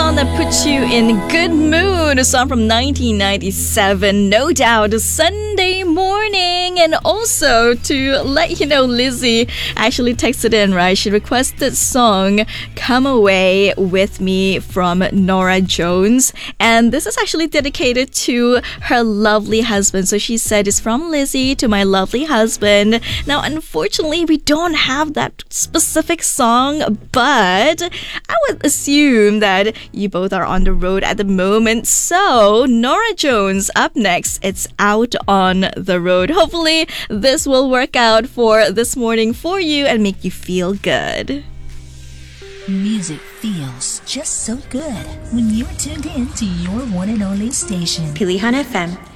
song that puts you in good mood. A song from 1997, no doubt. A Sunday morning. And also to let you know, Lizzie actually texted in, right? She requested song Come Away With Me from Norah Jones. And this is actually dedicated to her lovely husband. So she said, it's from Lizzie to my lovely husband. Now, unfortunately, we don't have that specific song, but I would assume that you both are on the road at the moment. So, Norah Jones up next. It's Out on the Road. Hopefully, this will work out for this morning for you and make you feel good. Music feels just so good when you're tuned in to your one and only station. Pilihan FM